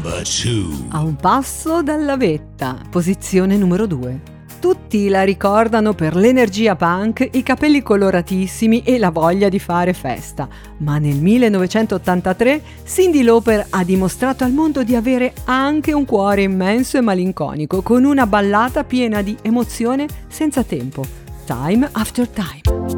Number 2. A un passo dalla vetta, posizione numero 2. Tutti la ricordano per l'energia punk, i capelli coloratissimi e la voglia di fare festa. Ma nel 1983 Cyndi Lauper ha dimostrato al mondo di avere anche un cuore immenso e malinconico, con una ballata piena di emozione senza tempo. Time After Time.